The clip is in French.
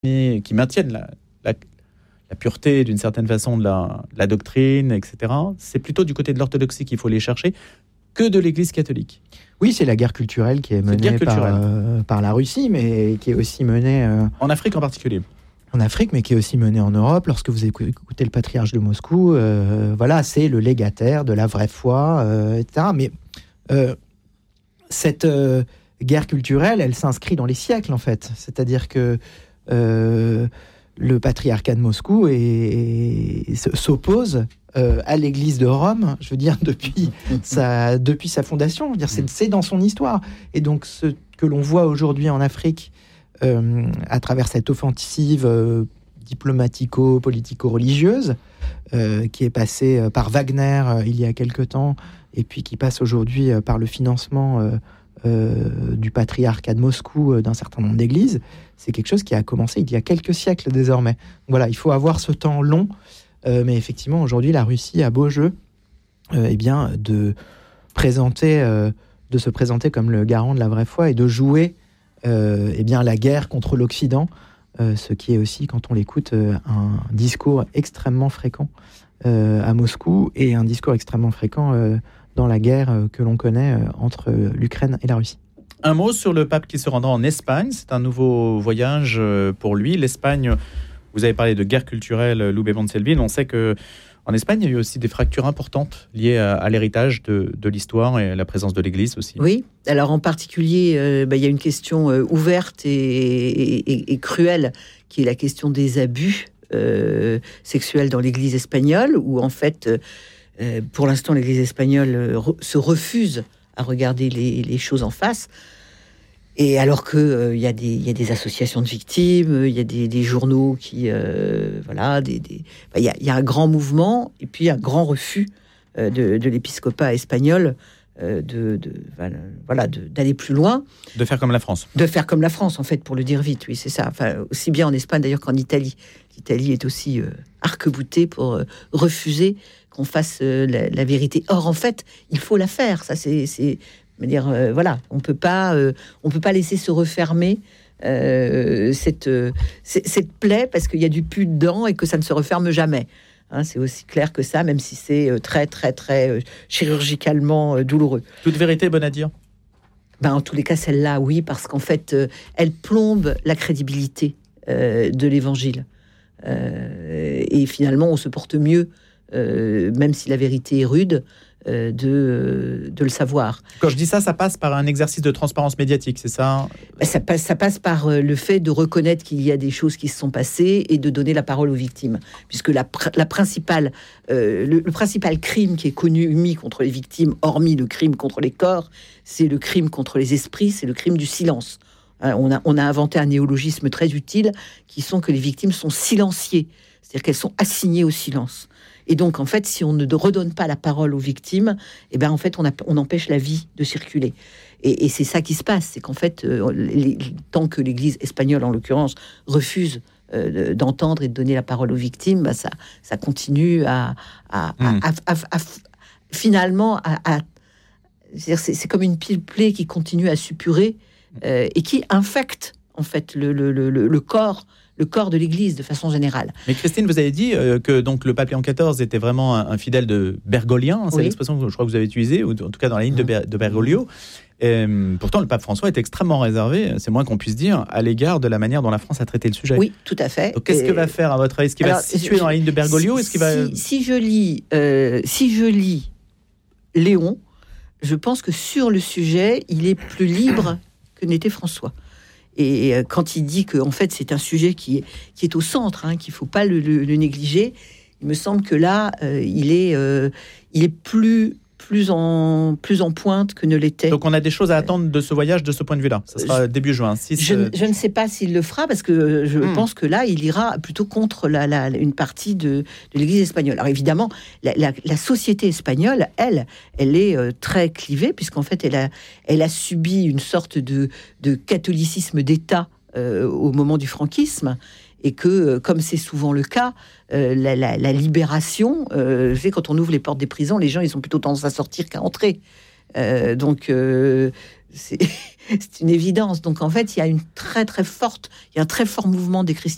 qui maintiennent la pureté d'une certaine façon de la doctrine, etc. C'est plutôt du côté de l'orthodoxie qu'il faut les chercher que de l'Église catholique. Oui, c'est la guerre culturelle qui est menée par la Russie, mais qui est aussi menée... en Afrique en particulier. En Afrique, mais qui est aussi menée en Europe. Lorsque vous écoutez le patriarche de Moscou, voilà, c'est le légataire de la vraie foi, etc. Mais cette guerre culturelle, elle s'inscrit dans les siècles, en fait. C'est-à-dire que le patriarcat de Moscou s'oppose à l'Église de Rome, je veux dire, depuis sa fondation. Je veux dire, c'est dans son histoire. Et donc, ce que l'on voit aujourd'hui en Afrique, à travers cette offensive diplomatico-politico-religieuse, qui est passée par Wagner il y a quelque temps, et puis qui passe aujourd'hui par le financement du patriarcat de Moscou d'un certain nombre d'églises, c'est quelque chose qui a commencé il y a quelques siècles désormais. Voilà, il faut avoir ce temps long, mais effectivement aujourd'hui la Russie a beau jeu de se présenter comme le garant de la vraie foi et de jouer la guerre contre l'Occident, ce qui est aussi, quand on l'écoute, un discours extrêmement fréquent à Moscou et un discours extrêmement fréquent dans la guerre que l'on connaît entre l'Ukraine et la Russie. Un mot sur le pape qui se rendra en Espagne. C'est un nouveau voyage pour lui. L'Espagne, vous avez parlé de guerre culturelle, Lou Bémont-Selvin. On sait qu'en Espagne, il y a eu aussi des fractures importantes liées à l'héritage de l'histoire et à la présence de l'Église aussi. Oui, alors en particulier, il y a une question ouverte et cruelle, qui est la question des abus sexuels dans l'Église espagnole, où en fait... pour l'instant, l'Église espagnole se refuse à regarder les choses en face. Et alors qu'il y a des associations de victimes, il y a des journaux qui... il y a un grand mouvement et puis un grand refus de l'épiscopat espagnol d'aller plus loin. De faire comme la France. De faire comme la France, en fait, pour le dire vite, oui, c'est ça. Enfin, aussi bien en Espagne, d'ailleurs, qu'en Italie. L'Italie est aussi arc-boutée pour refuser qu'on fasse la vérité. Or, en fait, il faut la faire. Ça, on peut pas laisser se refermer cette plaie parce qu'il y a du pus dedans et que ça ne se referme jamais. Hein, c'est aussi clair que ça, même si c'est très, très, très chirurgicalement douloureux. Toute vérité bonne à dire. En tous les cas, celle-là, oui, parce qu'en fait, elle plombe la crédibilité de l'Évangile. Et finalement, on se porte mieux, même si la vérité est rude, de le savoir. Quand je dis ça, ça passe par un exercice de transparence médiatique, c'est ça ? Ça passe par le fait de reconnaître qu'il y a des choses qui se sont passées et de donner la parole aux victimes. Puisque le principal crime qui est commis contre les victimes, hormis le crime contre les corps, c'est le crime contre les esprits, c'est le crime du silence. On a inventé un néologisme très utile qui sont que les victimes sont silenciées, c'est-à-dire qu'elles sont assignées au silence. Et donc, en fait, si on ne redonne pas la parole aux victimes, en fait, on empêche la vie de circuler. Et c'est ça qui se passe, c'est qu'en fait, tant que l'Église espagnole, en l'occurrence, refuse d'entendre et de donner la parole aux victimes, ça continue finalement c'est comme une plaie qui continue à suppurer et qui infecte en fait le corps de l'Église de façon générale. Mais Christine, vous avez dit que donc le pape Léon XIV était vraiment un fidèle de Bergoglien, c'est l'expression que je crois que vous avez utilisée, ou en tout cas dans la ligne de Bergoglio. Pourtant, le pape François est extrêmement réservé, c'est moins qu'on puisse dire, à l'égard de la manière dont la France a traité le sujet. Oui, tout à fait. Donc, qu'est-ce que va faire, à votre avis ? Est-ce qu'il va se situer dans la ligne de Bergoglio ? Si je lis Léon, je pense que sur le sujet, il est plus libre que n'était François. Et quand il dit que en fait c'est un sujet qui est au centre, qu'il faut pas le négliger, il me semble que là il est plus en pointe que ne l'était. Donc on a des choses à attendre de ce voyage de ce point de vue-là. Ça sera début juin. Je ne sais pas s'il le fera parce que je pense que là il ira plutôt contre une partie de l'Église espagnole. Alors évidemment la société espagnole, elle est très clivée puisqu'en fait elle a subi une sorte de catholicisme d'État au moment du franquisme. Et que, comme c'est souvent le cas, la libération, quand on ouvre les portes des prisons, les gens, ils ont plutôt tendance à sortir qu'à entrer. Donc, c'est une évidence. Donc, en fait, il y a un très fort mouvement des chrétiens